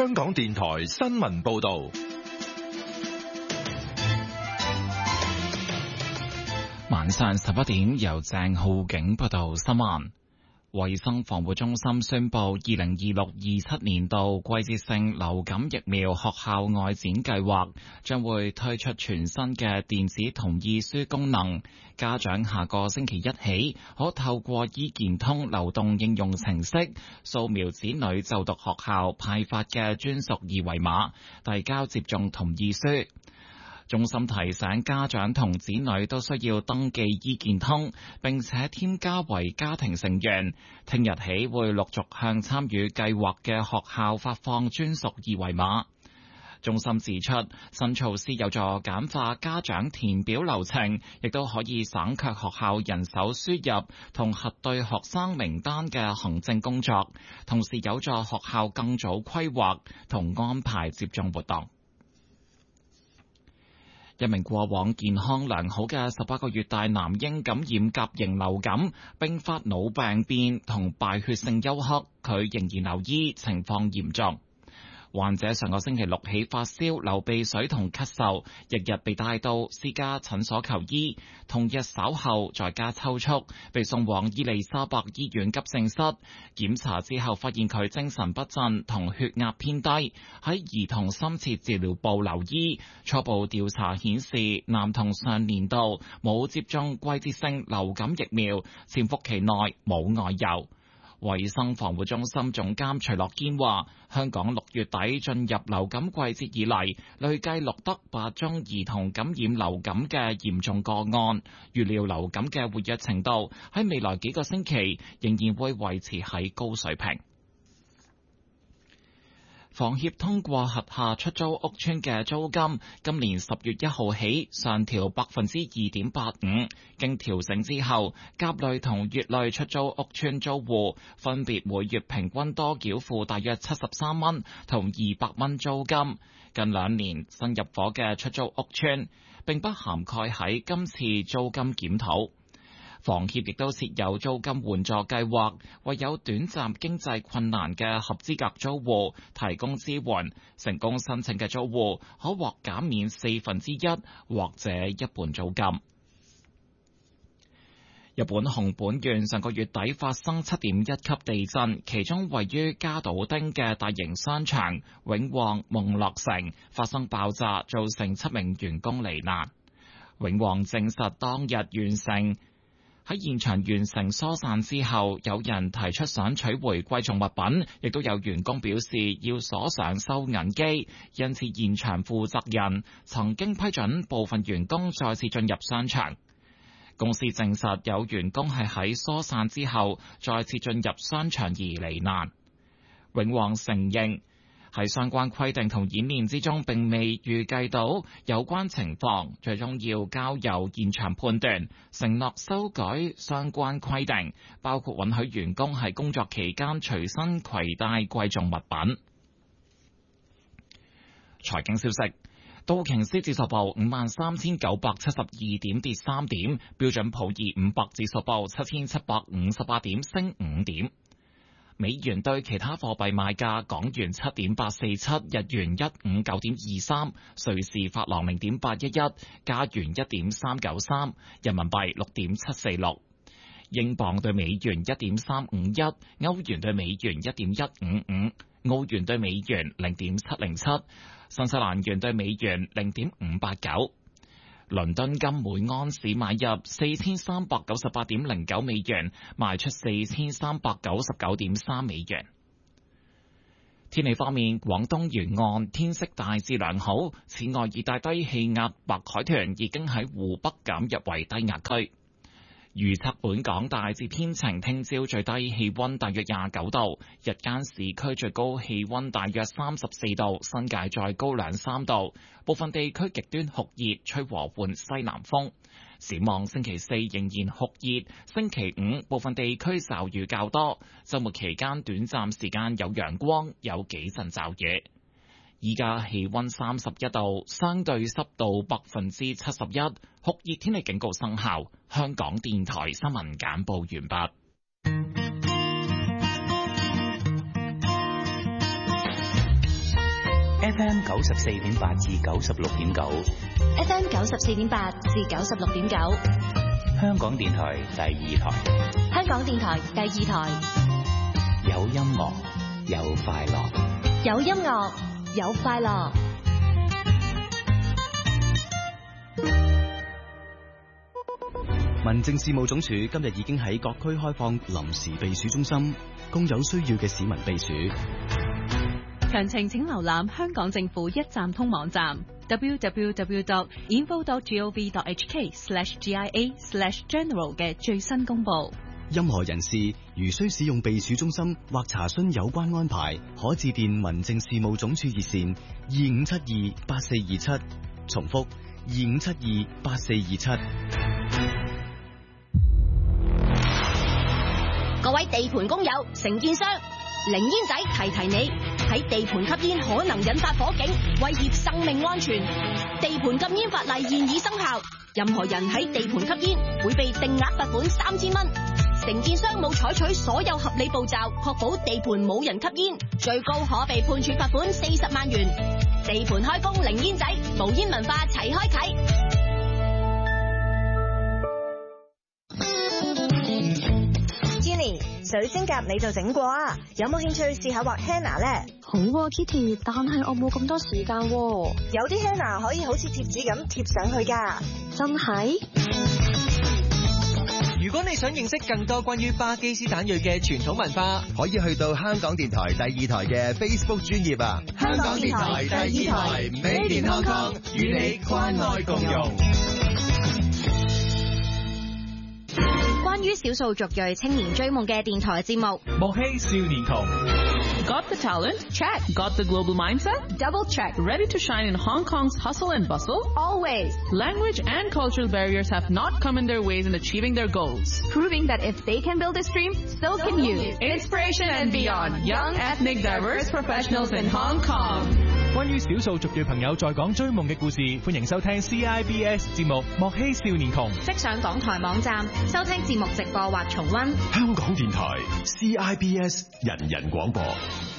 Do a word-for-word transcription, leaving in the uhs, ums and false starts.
香港電台新聞報道。 晚上十一點，由鄭浩景報道新聞。衛生防護中心宣布，二零二六二七年度季節性流感疫苗學校外展計劃將會推出全新嘅電子同意書功能。家長下個星期一起，可透過醫健通流動應用程式掃描子女就讀學校派發嘅專屬二維碼，遞交接種同意書。中心提醒家長同子女都需要登記醫健通，並且添加為家庭成員。聽日起會陸續向參與計劃嘅學校發放專屬二維碼。中心指出，新措施有助簡化家長填表流程，亦都可以省卻學校人手輸入同核對學生名單嘅行政工作，同時有助學校更早規劃同安排接種活動。一名過往健康良好嘅十八個月大男嬰感染甲型流感，併發腦病變同敗血性休克，佢仍然留醫，情況嚴重。患者上個星期六起發燒、流鼻水同咳嗽，日日被帶到私家診所求醫，同日稍後在家抽搐，被送往伊利沙伯醫院急症室檢查之後，發現佢精神不振同血壓偏低，喺兒童深切治療部留醫。初步調查顯示，男童上年度冇接種季節性流感疫苗，潛伏期內冇外遊。衛生防護中心總監徐樂堅話，香港六月底進入流感季節以嚟，累計錄得八宗兒童感染流感嘅嚴重個案，預料流感嘅活躍程度喺未來幾個星期仍然會維持喺高水平。房協通過轄下出租屋邨嘅租金，今年十月一號起上調百分之二點八五。經調整之後，甲類同乙類出租屋邨租戶分別每月平均多繳付大約七十三蚊同二百蚊租金。近兩年新入伙嘅出租屋邨並不涵蓋喺今次租金檢討。房協亦都設有租金援助計劃，為有短暫經濟困難嘅合資格租戶提供支援。成功申請嘅租戶可獲減免四分之一或者一半租金。日本熊本縣上個月底發生七點一級地震，其中位於加島町嘅大型商場永旺夢樂城發生爆炸，造成七名員工罹難。永旺證實當日完成喺現場完成疏散之後，有人提出想取回貴重物品，亦都有員工表示要鎖上收銀機，因此現場負責人曾經批准部分員工再次進入商場。公司證實有員工係喺疏散之後再次進入商場而罹難。永旺承認喺相關規定同演練之中，並未預計到有關情況，最終要交由現場判斷，承諾修改相關規定，包括允許員工喺工作期間隨身攜帶貴重物品。財經消息，道瓊斯指數報五萬三千九百七十二點，跌三點；標準普爾五百指數報七千七百五十八點，升五點。美元對其他貨幣賣價：港元七點八四七，日元一五九點二三，瑞士法郎零點八一一，加元一點三九三，人民幣六點七四六，英鎊對美元一點三五一，歐元對美元一點一五五，澳元對美元零點七零七，新西蘭元對美元零點五八九。倫敦金每安士買入四千三百九十八點零九美元，賣出四千三百九十九點三美元。天氣方面，廣東沿岸天色大致良好，此外熱帶低氣壓白海豚已經喺湖北減入為低壓區。預測本港大致天晴，聽朝最低氣溫大約廿九度，日間市區最高氣溫大約三十四度，新界再高兩三度。部分地區極端酷熱，吹和緩西南風。展望星期四仍然酷熱，星期五部分地區驟雨較多，週末期間短暫時間有陽光，有幾陣驟雨。依家氣溫三十一度，相對濕度百分之七十一，酷熱天氣警告生效。香港電台新聞簡報完畢。 F M 九十四點八至九十六點九 ，F M 九十四點八至九十六點九， 香港電台第二台， 香港電台第二台， 有音樂，有快樂， 有音樂，有快樂。 民政事務總署今日已經喺各區開放臨時避暑中心，供有需要嘅市民避暑。 詳情請瀏覽香港政府一站通網站 double-u double-u double-u dot info dot gov dot h k slash g i a slash general 嘅最新公佈。 任何人士如需使用避暑中心或查詢有關安排，可致電民政事務總署熱線二五七二八四二七，重複二五七二八四二七。 各位地盤工友、承建商，零煙仔提提你，喺地盤吸煙可能引發火警，威脅生命安全。地盤禁煙法例現已生效，任何人喺地盤吸煙會被定額罰款三千蚊。承建商冇採取所有合理步驟，確保地盤冇人吸煙，最高可被判處罰款四十萬元。地盤開工零煙仔，無煙文化齊開啟。 水晶甲你就整過啊？有冇興趣試下畫 henna 咧？ 好啊 Kitty， 但係我冇咁多時間喎。 有啲 henna 可以好似貼紙咁貼上去噶。 真係？ 如果你想認識更多關於巴基斯坦裔嘅傳統文化， 可以去到香港電台第二台嘅 Facebook 專頁啊！ 香港電台第二台 Made in Hong Kong， 與你關愛共融。 關於少數族裔青年追夢嘅電台節目， 莫欺少年窮。 Got the talent? Check. Got the global mindset? Double check. Ready to shine in Hong Kong's hustle and bustle? Always. Language and cultural barriers have not come in their ways in achieving their goals. Proving that if they can build a dream, so, so can you. Inspiration and beyond. Young, ethnic, diverse professionals in Hong Kong. 關於少數族裔朋友在港追夢嘅故事，歡迎收聽 C I B S 節目《莫欺少年窮》。 即上港台網站收聽節目直播或重溫。 香港電台 C I B S 人人廣播。